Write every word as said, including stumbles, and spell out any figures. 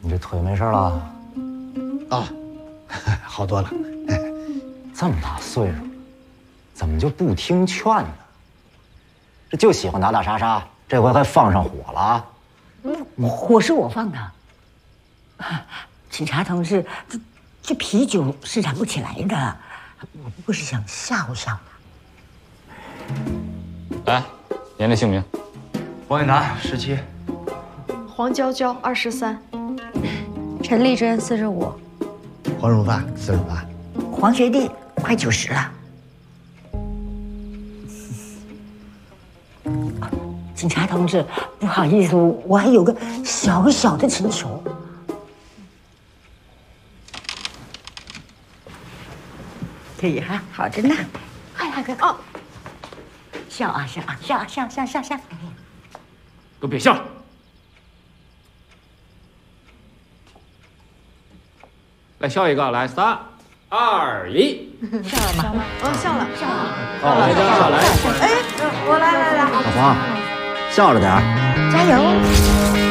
你这腿没事了？ 啊，好多了。 这么大岁数，怎么就不听劝呢？这就喜欢打打杀杀，这回还放上火了。 火是我放的。警察同志，这这啤酒是燃不起来的，我不过是想吓唬吓唬他。来，念这姓名。 王永南，十七。 黄娇娇，二十三。 陈丽珍，四十五。 黄荣发，四十八。 黄学弟快九十了。警察同志，不好意思，我还有个小小的请求。可以哈，好着呢。快大哥哦，笑啊笑啊笑啊笑笑笑笑。 都别笑。来笑一个，来三二一。 笑了吗？ 嗯，笑了，笑了。 好，来来来。 哎，我来来来。 老黄，笑着点儿， 加油。